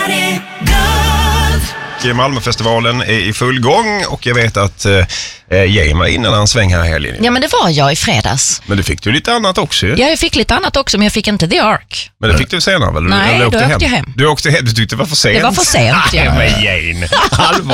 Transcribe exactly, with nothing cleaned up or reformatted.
Malmöfestivalen är i full gång och jag vet att eh, Jane var innan en sväng här i helgen. Ja, men det var jag i fredags. Men du fick ju lite annat också. Ja, jag fick lite annat också, men jag fick inte The Ark. Men det fick du senare väl? Nej, du då åkte åkte hem. jag hem. Du åkte hem, du tyckte det var för sent. Det var för sent, ja. Nej, men Jane, allvar.